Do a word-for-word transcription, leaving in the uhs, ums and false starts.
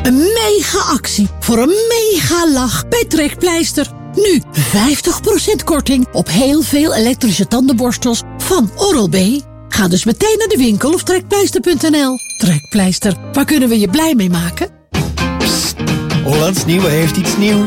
Een mega actie voor een mega lach bij Trekpleister. Nu vijftig procent korting op heel veel elektrische tandenborstels van Oral-B. Ga dus meteen naar de winkel of trekpleister punt n l. Trekpleister, waar kunnen we je blij mee maken? Psst, Hollands Nieuwe heeft iets nieuws.